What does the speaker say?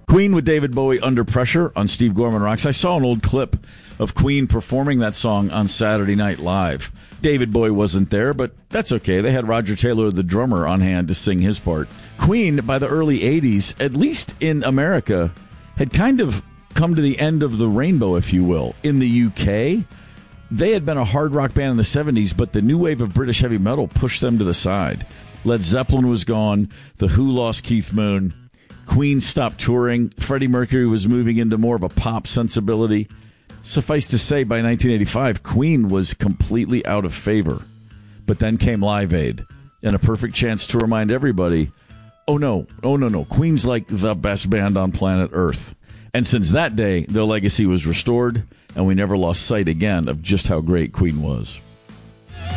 Queen with David Bowie, Under Pressure on Steve Gorman Rocks. I saw an old clip of Queen performing that song on Saturday Night Live. David Bowie wasn't there, but that's okay. They had Roger Taylor, the drummer, on hand to sing his part. Queen, by the early 80s, at least in America, had kind of come to the end of the rainbow, if you will. In the UK, they had been a hard rock band in the 70s, but the new wave of British heavy metal pushed them to the side. Led Zeppelin was gone. The Who lost Keith Moon. Queen stopped touring. Freddie Mercury was moving into more of a pop sensibility. Suffice to say, by 1985, Queen was completely out of favor. But then came Live Aid, and a perfect chance to remind everybody, oh no, Queen's like the best band on planet Earth. And since that day, their legacy was restored, and we never lost sight again of just how great Queen was.